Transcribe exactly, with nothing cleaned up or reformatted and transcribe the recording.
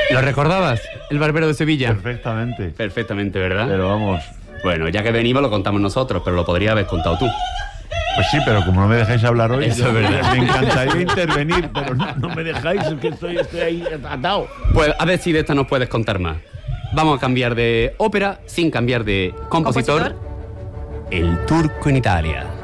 ¿Lo recordabas? El barbero de Sevilla. Perfectamente. Perfectamente, ¿verdad? Pero vamos... Bueno, ya que venimos lo contamos nosotros, pero lo podría haber contado tú. Pues sí, pero como no me dejáis hablar hoy, Eso es verdad. me encantaría intervenir, pero no, no me dejáis, es que estoy, estoy ahí atado. Pues a ver si de esta nos puedes contar más. Vamos a cambiar de ópera sin cambiar de compositor. ¿Compositor? El Turco en Italia.